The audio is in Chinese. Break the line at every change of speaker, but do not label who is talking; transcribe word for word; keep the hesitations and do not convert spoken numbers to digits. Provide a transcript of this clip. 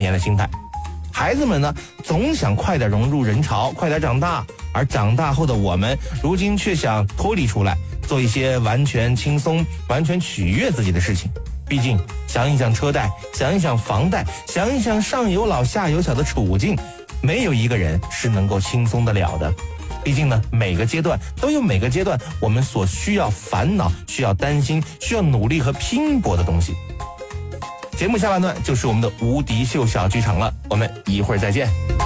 年的心态。孩子们呢，总想快点融入人潮，快点长大，而长大后的我们，如今却想脱离出来，做一些完全轻松、完全取悦自己的事情。毕竟，想一想车贷，想一想房贷，想一想上有老下有小的处境，没有一个人是能够轻松得了的。毕竟呢，每个阶段都有每个阶段我们所需要烦恼、需要担心、需要努力和拼搏的东西。节目下半段就是我们的无敌秀小剧场了，我们一会儿再见。